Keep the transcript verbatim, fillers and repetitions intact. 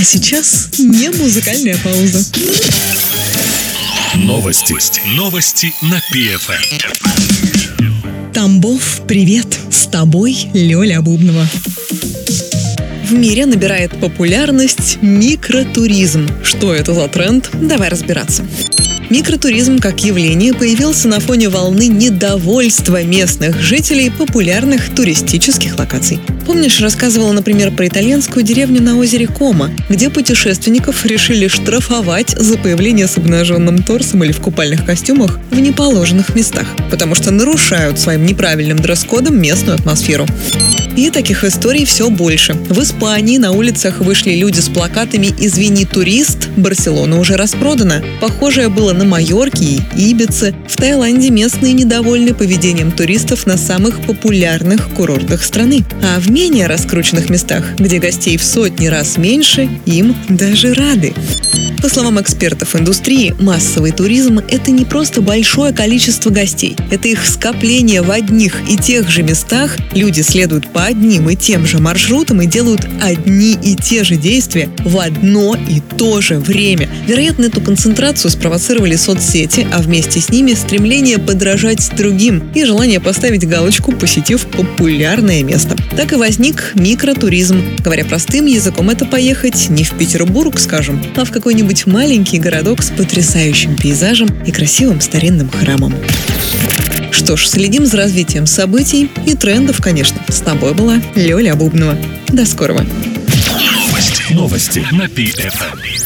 сейчас не музыкальная пауза. Новости. Новости на пи эф эм. Тамбов, привет! С тобой Лёля Бубнова. В мире набирает популярность микротуризм. Что это за тренд? Давай разбираться. Микротуризм как явление появился на фоне волны недовольства местных жителей популярных туристических локаций. Помнишь, рассказывала, например, про итальянскую деревню на озере Кома, где путешественников решили штрафовать за появление с обнаженным торсом или в купальных костюмах в неположенных местах, потому что нарушают своим неправильным дресс-кодом местную атмосферу. И таких историй все больше. В Испании на улицах вышли люди с плакатами «Извини, турист, Барселона уже распродана». Похожее было на Майорке и Ибице. В Таиланде местные недовольны поведением туристов на самых популярных курортах страны. А в менее раскрученных местах, где гостей в сотни раз меньше, им даже рады. По словам экспертов индустрии, массовый туризм – это не просто большое количество гостей. Это их скопление в одних и тех же местах. Люди следуют по одним и тем же маршрутам и делают одни и те же действия в одно и то же время. Вероятно, эту концентрацию спровоцировали соцсети, а вместе с ними стремление подражать другим и желание поставить галочку, посетив популярное место. Так и возник микротуризм. Говоря простым языком, это поехать не в Петербург, скажем, а в какой-нибудь маленький городок с потрясающим пейзажем и красивым старинным храмом. Что ж, следим за развитием событий и трендов, конечно. С тобой была Лёля Бубнова. До скорого. Новости. Новости на пи эф эм.